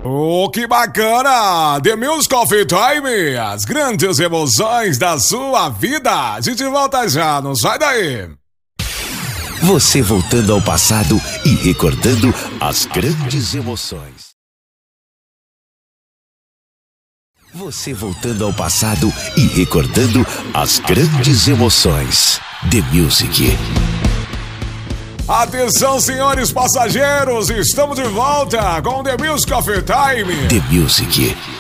Oh, que bacana! The Music Coffee Time, as grandes emoções da sua vida. A gente volta já, não sai daí. Você voltando ao passado e recordando as grandes emoções. Você voltando ao passado e recordando as grandes emoções. The Music. Atenção, senhores passageiros, estamos de volta com The Music Coffee Time. The Music.